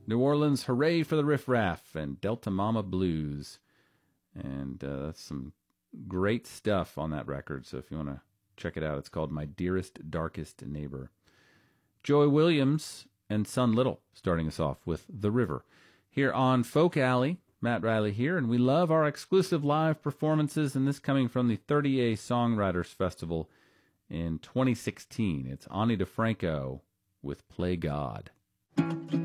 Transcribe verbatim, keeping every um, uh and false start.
New Orleans, Hooray for the Riff Raff, and Delta Mama Blues. And uh, that's some great stuff on that record, so if you want to check it out, it's called My Dearest, Darkest Neighbor. Joey Williams and Son Little starting us off with The River. Here on Folk Alley, Matt Riley here, and we love our exclusive live performances, and this coming from the thirty A Songwriters Festival in twenty sixteen. It's Ani DiFranco with Play God.